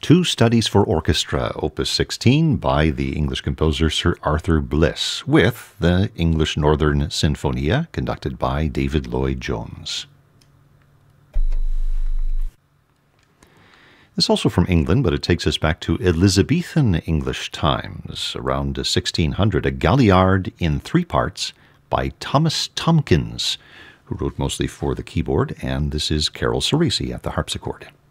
Two Studies for Orchestra, Opus 16, by the English composer Sir Arthur Bliss, with the English Northern Sinfonia, conducted by David Lloyd-Jones. This is also from England, but it takes us back to Elizabethan English times, around 1600, a Galliard in 3 parts by Thomas Tomkins, who wrote mostly for the keyboard, and this is Carol Cerisi at the harpsichord.